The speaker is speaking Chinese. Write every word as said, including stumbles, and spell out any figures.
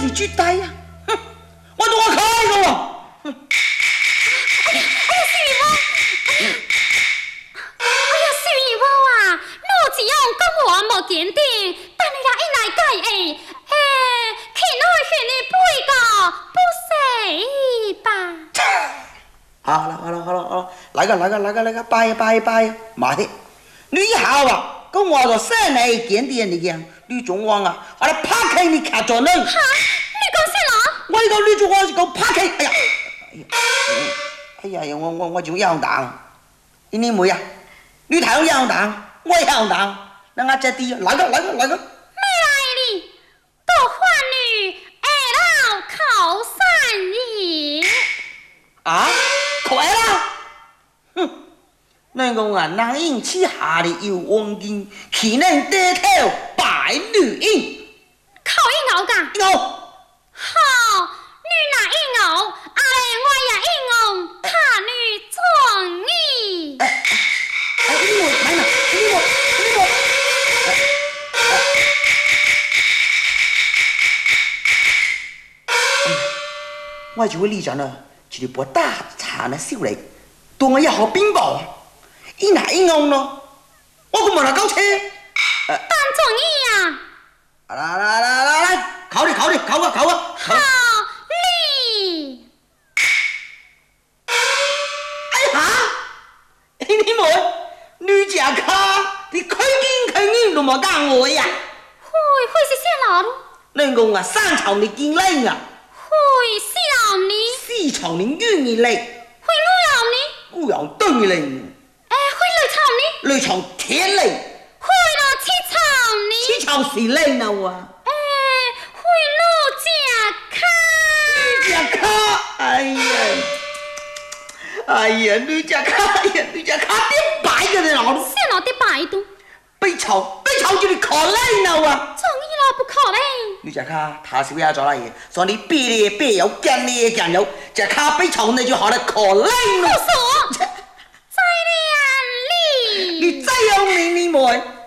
你去待呀、啊！哼，我都我开个啊！哼！ 哎呀，哎呀，四姨母，哎呀，哎呀，四姨母啊，我只用跟我无点点，但你也一来改诶，诶，去内去你背个不死吧？ 好了好了好了好了，来个来个来个来个，拜拜拜，妈的，你好啊！跟我说生来点点的样，女中王啊，我来拍开你看着呢。哈，你讲啥了？ 我一个女中王是给我拍开，哎呀，哎呀，哎呀呀，我我我就要当，你妹呀，你太要当，我也要当，那我这地来个来个来个。 没来哩，多欢女二老靠山也。 啊，快了，哼。那个啊，男人起下的有黄金，岂能低头拜女人？ 靠一熬噶？ 熬。 好，你那一熬，阿嘞我也一熬，怕女壮你。 哎哎，你我来嘛，你我你我。我就会理想呢，就是把大茶呢收来，对我也好禀报。一哪一熬呢？我可没那搞车。 当壮你呀！ 来来来来来，考你考你考我考我。 好哩。 哎哈，你们女家卡，你开金开银都冇讲我呀？ 会会是啥老？ 恁讲啊，三朝你金来啊？ 会是老呢？ 四朝你玉你来？ 会路老呢？ 我要等你来。 哎，会绿草呢？ 绿草天来。 会了七草呢？ 七朝谁来呢啊？ 哎，会路家卡。 女家卡，哎呀，哎呀，女家卡，哎呀，女家卡点摆个的老。 啥老的摆度？ 被炒，被炒就你可来呢啊！ 终于了不可嘞！ 你这卡他是为啥做那嘢？说你别咧别有，干咧干有，这卡被炒那就好了，可来呢！ 不说，在哪里？ 你再有你你们。